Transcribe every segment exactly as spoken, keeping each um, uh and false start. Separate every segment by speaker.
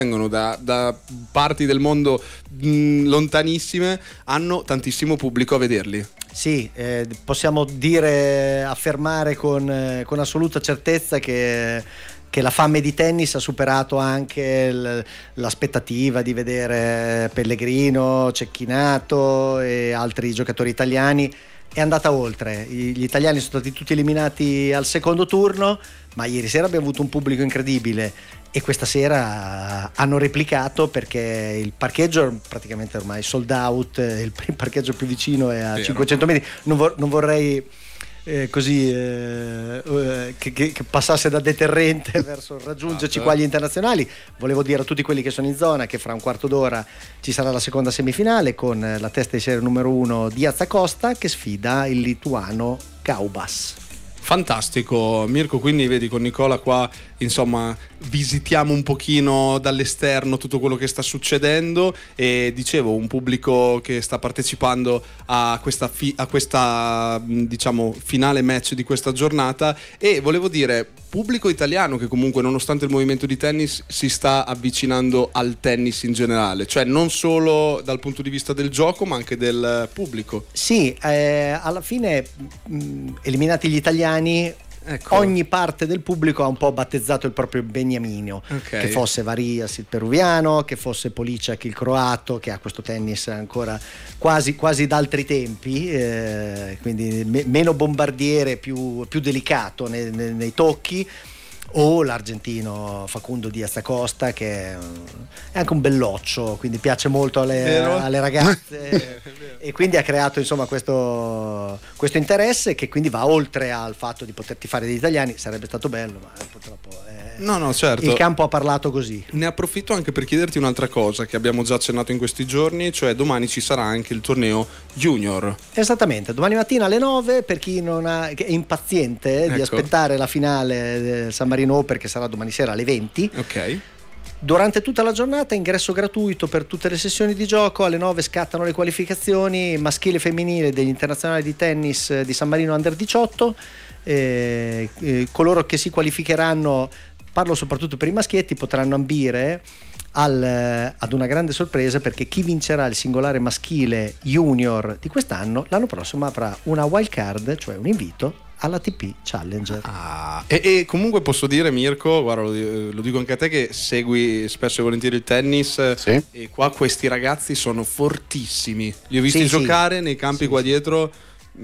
Speaker 1: vengono da, da parti del mondo mh, lontanissime, hanno tantissimo pubblico a vederli.
Speaker 2: Sì, eh, possiamo dire, affermare con, eh, con assoluta certezza che, che la fame di tennis ha superato anche l, l'aspettativa di vedere Pellegrino, Cecchinato e altri giocatori italiani. È andata oltre, gli italiani sono stati tutti eliminati al secondo turno, ma ieri sera abbiamo avuto un pubblico incredibile e questa sera hanno replicato, perché il parcheggio praticamente ormai sold out, il parcheggio più vicino è a Vero. cinquecento metri. Non, vor- non vorrei eh, così eh, eh, che, che, che passasse da deterrente verso raggiungerci qua agli internazionali. Volevo dire a tutti quelli che sono in zona che fra un quarto d'ora ci sarà la seconda semifinale con la testa di serie numero uno Diaz Acosta che sfida il lituano Kaubas.
Speaker 1: Fantastico Mirko, quindi vedi con Nicola qua insomma visitiamo un pochino dall'esterno tutto quello che sta succedendo e dicevo un pubblico che sta partecipando a questa, fi- a questa diciamo finale match di questa giornata e volevo dire pubblico italiano che comunque nonostante il movimento di tennis si sta avvicinando al tennis in generale, cioè non solo dal punto di vista del gioco ma anche del pubblico.
Speaker 2: Sì, eh, alla fine mh, eliminati gli italiani, ecco. Ogni parte del pubblico ha un po' battezzato il proprio beniamino, okay. Che fosse Varias il peruviano, che fosse Policiak il croato, che ha questo tennis ancora quasi, quasi d'altri tempi, eh, quindi me- meno bombardiere, più, più delicato nei, nei, nei tocchi, o l'argentino Facundo Diaz Acosta che è anche un belloccio, quindi piace molto alle, alle ragazze e quindi ha creato insomma questo, questo interesse che quindi va oltre al fatto di poterti fare degli italiani. Sarebbe stato bello ma purtroppo eh,
Speaker 1: no no certo
Speaker 2: il campo ha parlato così.
Speaker 1: Ne approfitto anche per chiederti un'altra cosa che abbiamo già accennato in questi giorni, cioè domani ci sarà anche il torneo junior.
Speaker 2: Esattamente, domani mattina alle nove, per chi non ha, che è impaziente ecco. di aspettare la finale del San Marino Open che sarà domani sera alle venti.
Speaker 1: Ok.
Speaker 2: Durante tutta la giornata ingresso gratuito per tutte le sessioni di gioco, alle nove scattano le qualificazioni maschile e femminile degli internazionali di tennis di San Marino Under diciotto, eh, eh, coloro che si qualificheranno, parlo soprattutto per i maschietti, potranno ambire al, ad una grande sorpresa, perché chi vincerà il singolare maschile junior di quest'anno l'anno prossimo avrà una wild card, cioè un invito all'A T P Challenger.
Speaker 1: Ah, e, e comunque posso dire Mirko, guarda lo, lo dico anche a te che segui spesso e volentieri il tennis, sì. E qua questi ragazzi sono fortissimi, li ho visti sì, giocare sì. nei campi sì, qua sì. dietro.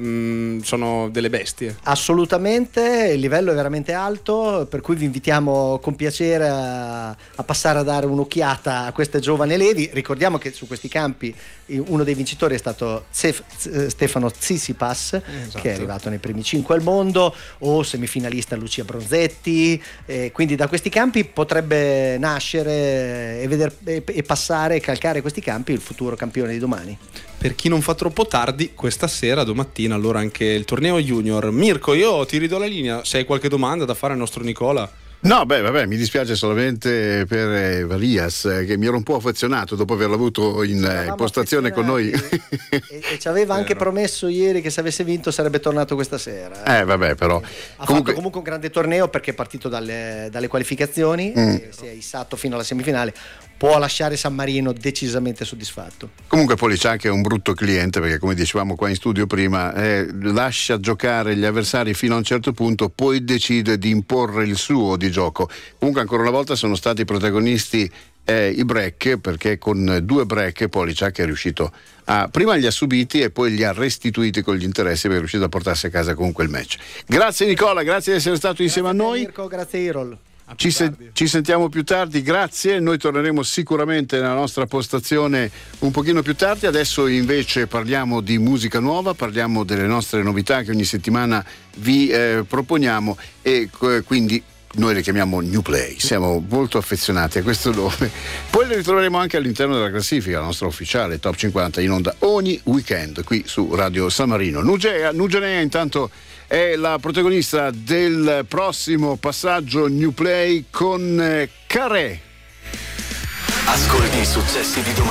Speaker 1: Mm, sono delle bestie.
Speaker 2: Assolutamente, il livello è veramente alto, per cui vi invitiamo con piacere a, a passare a dare un'occhiata a queste giovani levi. Ricordiamo che su questi campi uno dei vincitori è stato Cef- Stefano Tsitsipas, esatto. che è arrivato nei primi cinque al mondo, o semifinalista Lucia Bronzetti, e quindi da questi campi potrebbe nascere e, veder, e, e passare e calcare questi campi il futuro campione di domani.
Speaker 1: Per chi non fa troppo tardi, questa sera, domattina, allora anche il torneo junior. Mirko, io ti ridò la linea, se hai qualche domanda da fare al nostro Nicola.
Speaker 3: No, beh, vabbè, mi dispiace solamente per eh, Varias, eh, che mi ero un po' affezionato dopo averlo avuto in eh, postazione con noi.
Speaker 2: E, e ci aveva anche promesso ieri che se avesse vinto sarebbe tornato questa sera. Eh,
Speaker 3: eh vabbè, però.
Speaker 2: Ha comunque... fatto comunque un grande torneo, perché è partito dalle, dalle qualificazioni, mm. e si è issato fino alla semifinale. Può lasciare San Marino decisamente soddisfatto.
Speaker 3: Comunque Policiak è un brutto cliente, perché come dicevamo qua in studio prima, eh, lascia giocare gli avversari fino a un certo punto, poi decide di imporre il suo di gioco. Comunque ancora una volta sono stati protagonisti eh, i break, perché con due break Policiak è riuscito a, prima li ha subiti e poi li ha restituiti con gli interessi, perché è riuscito a portarsi a casa con quel match. Grazie Nicola, grazie di essere stato
Speaker 2: grazie
Speaker 3: insieme a noi.
Speaker 2: Mirko, grazie Irol.
Speaker 3: Ci, se- ci sentiamo più tardi, grazie. Noi torneremo sicuramente nella nostra postazione un pochino più tardi. Adesso invece parliamo di musica nuova, parliamo delle nostre novità che ogni settimana vi eh, proponiamo, e eh, quindi noi le chiamiamo New Play, siamo molto affezionati a questo nome. Poi le ritroveremo anche all'interno della classifica, la nostra ufficiale Top cinquanta, in onda ogni weekend qui su Radio San Marino. Nugea, Nugenea intanto è la protagonista del prossimo passaggio New Play con Carré.
Speaker 4: Ascolti i successi di domani.